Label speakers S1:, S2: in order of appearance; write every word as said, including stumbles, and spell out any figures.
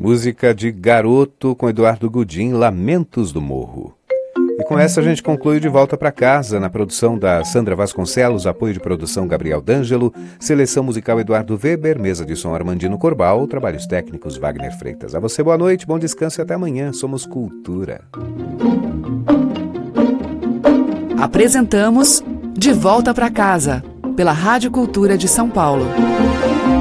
S1: Música de Garoto com Eduardo Gudim, Lamentos do Morro. E com essa a gente conclui De Volta para Casa, na produção da Sandra Vasconcelos, apoio de produção Gabriel D'Angelo, seleção musical Eduardo Weber, mesa de som Armandino Corbal, trabalhos técnicos Wagner Freitas. A você boa noite, bom descanso e até amanhã. Somos Cultura.
S2: Apresentamos De Volta para Casa, pela Rádio Cultura de São Paulo.